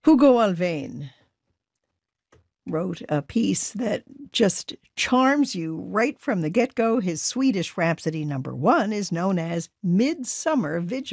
Hugo Alvain wrote a piece that just charms you right from the get-go. His Swedish Rhapsody #1 is known as Midsummer Vigil.